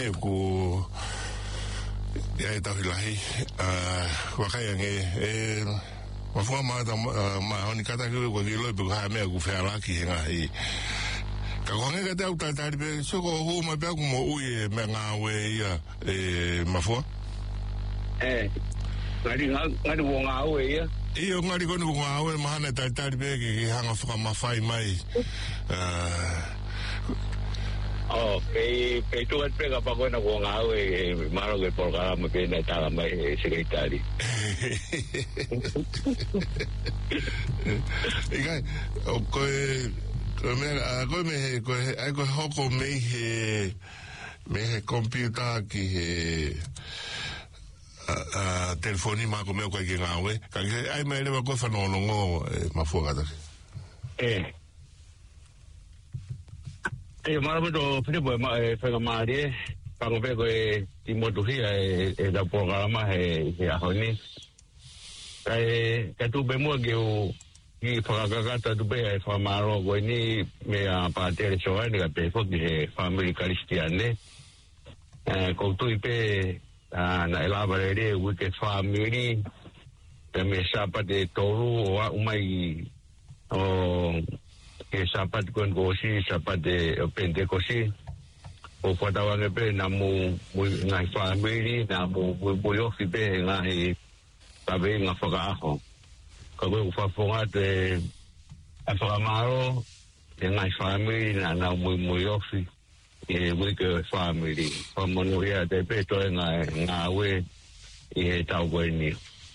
ku ya ita hilahi wakai nge mafua ma oni kata ku ko gilo bu ha me ku fa la ki nga I ka nge ka ta uta ta be so ko hu ma ba ku mo uye me nga we ya mafua ngari wo nga we ya iyo ngari ko no nga we ma na ta be ki hanga fa ma fai mai que tú pega para buena con agua y malo que por cada me viene tal más secretario. Ikai, me hoko me computer ki telefoni ma ko me ko ki ngawe ka ai me le ko fa no ngo mafua ka Malo Filipo fega mari pango pego timotuhia da programa ahoni ka tu bemo ge ki fagagata tu be fa maro go ni me a pater choani ka pe fo ki family cristiane ko tu pe na elaborate with the family te me sapa de toru o umai que sapat con gosi sapat de pentecosi o patawange pe na mu ngai family na mu boyo fibe ngai tabe nga fogaho ko go fa fonga de afamaro de ngai family na mu yofi we ke family como ya de pe to ngawe tawani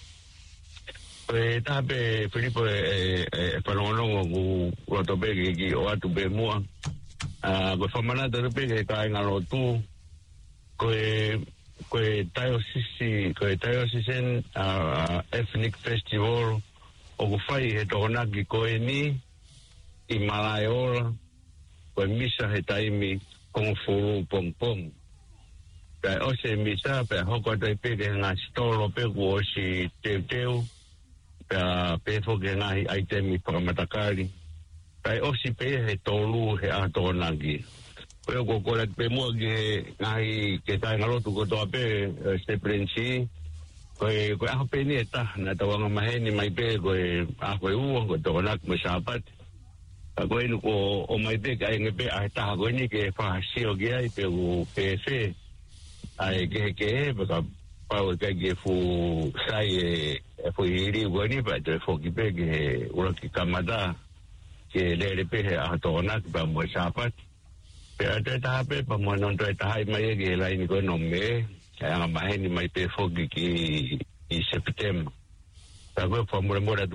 tabe Filipo panono go to be gi o atu be mo go famana de be ka ngalo tu ko tayo sisen ethnic festival o go fai to na gi ko ni imalayo ko misa taimi con fu pom o se misa pe ho ko de pe na stolo pe go si teu pe fo que ngai ai temi para matakari tai o si pe he tolu he atonagi pe go le pe mo ge ngai ke tai ngalo tu go to pe se prensi ko a pe ni ta na to nga maheni mai pe go a ko u go to nak me sapat ko ni ko o mai pe kai nge pe a ta go ni ke fa si o ge ai pe u pe se ai ke pau que fu sai fu iri wani pa te fo ki pe que ora ki kamada que le pe a tona pa mo sapat pe ata ta pe pa mo non ta hai mai ge lai ni ko no me a mai ni mai pe fo ki september ta go fo mo